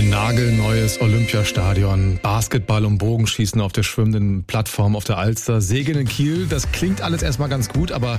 Ein nagelneues Olympiastadion, Basketball und Bogenschießen auf der schwimmenden Plattform auf der Alster, Segeln in Kiel. Das klingt alles erstmal ganz gut, aber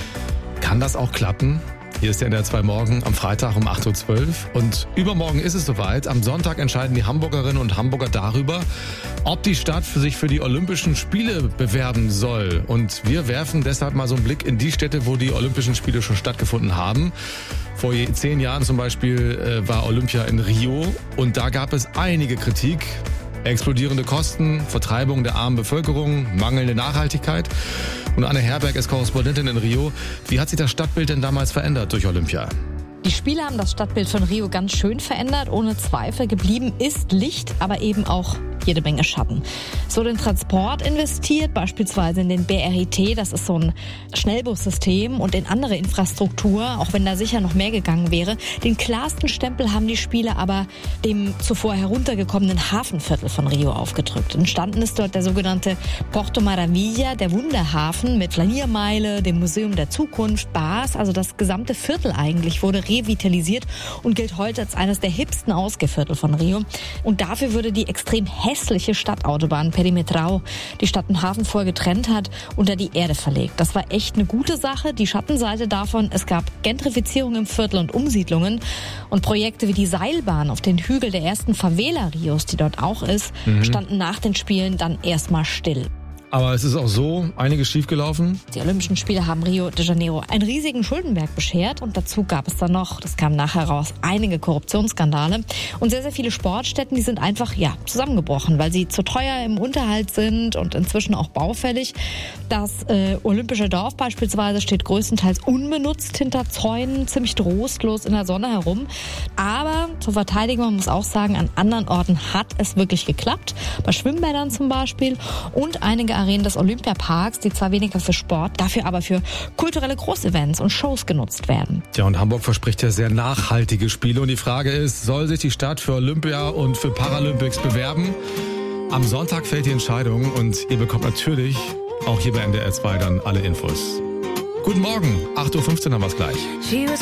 kann das auch klappen? Hier ist der NDR 2 Morgen am Freitag um 8.12 Uhr. Und übermorgen ist es soweit. Am Sonntag entscheiden die Hamburgerinnen und Hamburger darüber, ob die Stadt sich für die Olympischen Spiele bewerben soll. Und wir werfen deshalb mal so einen Blick in die Städte, wo die Olympischen Spiele schon stattgefunden haben. Vor 10 Jahren zum Beispiel war Olympia in Rio und da gab es einige Kritik. Explodierende Kosten, Vertreibung der armen Bevölkerung, mangelnde Nachhaltigkeit. Und Anne Herberg ist Korrespondentin in Rio. Wie hat sich das Stadtbild denn damals verändert durch Olympia? Die Spiele haben das Stadtbild von Rio ganz schön verändert. Ohne Zweifel geblieben ist Licht, aber eben auch jede Menge Schatten. Es wurde in Transport investiert, beispielsweise in den BRIT, das ist so ein Schnellbussystem, und in andere Infrastruktur, auch wenn da sicher noch mehr gegangen wäre. Den klarsten Stempel haben die Spiele aber dem zuvor heruntergekommenen Hafenviertel von Rio aufgedrückt. Entstanden ist dort der sogenannte Porto Maravilla, der Wunderhafen mit Flaniermeile, dem Museum der Zukunft, Bars, also das gesamte Viertel eigentlich wurde revitalisiert und gilt heute als eines der hipsten Ausgehviertel von Rio. Und dafür wurde die extrem hässliche Stadtautobahn Perimetrao, die Stadt und Hafen vorher getrennt hat, unter die Erde verlegt. Das war echt eine gute Sache. Die Schattenseite davon, es gab Gentrifizierung im Viertel und Umsiedlungen und Projekte wie die Seilbahn auf den Hügel der ersten Favela Rios, die dort auch ist, standen nach den Spielen dann erstmal still. Aber es ist auch so einiges schiefgelaufen. Die Olympischen Spiele haben Rio de Janeiro einen riesigen Schuldenberg beschert und dazu gab es dann noch, das kam nachher raus, einige Korruptionsskandale. Und sehr, sehr viele Sportstätten, die sind einfach zusammengebrochen, weil sie zu teuer im Unterhalt sind und inzwischen auch baufällig. Das Olympische Dorf beispielsweise steht größtenteils unbenutzt hinter Zäunen, ziemlich trostlos in der Sonne herum. Aber zur Verteidigung, man muss auch sagen, an anderen Orten hat es wirklich geklappt. Bei Schwimmbädern zum Beispiel und einige Arenen des Olympiaparks, die zwar weniger für Sport, dafür aber für kulturelle Großevents und Shows genutzt werden. Ja, und Hamburg verspricht ja sehr nachhaltige Spiele. Und die Frage ist, soll sich die Stadt für Olympia und für Paralympics bewerben? Am Sonntag fällt die Entscheidung und ihr bekommt natürlich auch hier bei NDR 2 dann alle Infos. Guten Morgen, 8.15 Uhr haben wir es gleich.